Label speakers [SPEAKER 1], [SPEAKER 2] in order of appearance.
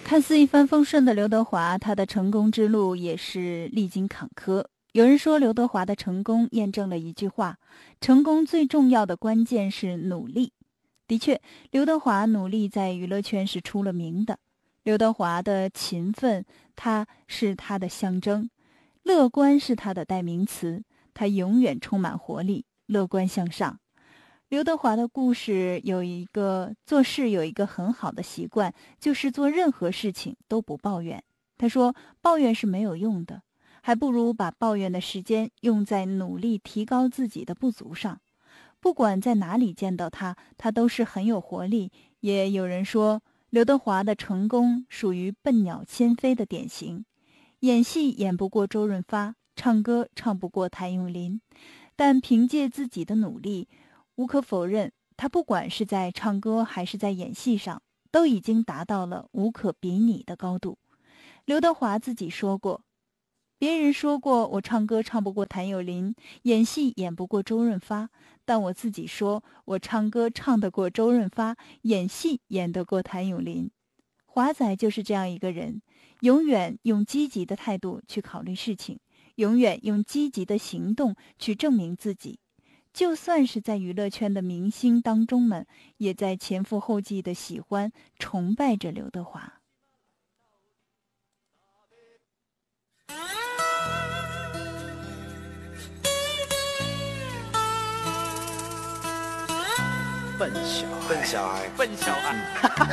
[SPEAKER 1] 看似一帆风顺的刘德华，他的成功之路也是历经坎坷。有人说，刘德华的成功验证了一句话：成功最重要的关键是努力。的确，刘德华努力在娱乐圈是出了名的。刘德华的勤奋，他是他的象征；乐观是他的代名词，他永远充满活力，乐观向上。刘德华的故事做事有一个很好的习惯，就是做任何事情都不抱怨。他说，抱怨是没有用的，还不如把抱怨的时间用在努力提高自己的不足上。不管在哪里见到他，他都是很有活力。也有人说，刘德华的成功属于笨鸟先飞的典型。演戏演不过周润发，唱歌唱不过谭咏麟，但凭借自己的努力，无可否认，他不管是在唱歌还是在演戏上，都已经达到了无可比拟的高度。刘德华自己说过，别人说过我唱歌唱不过谭咏麟，演戏演不过周润发，但我自己说我唱歌唱得过周润发，演戏演得过谭咏麟。华仔就是这样一个人，永远用积极的态度去考虑事情，永远用积极的行动去证明自己。就算是在娱乐圈的明星当中们，也在前赴后继的喜欢、崇拜着刘德华。
[SPEAKER 2] 笨小孩，
[SPEAKER 3] 笨小孩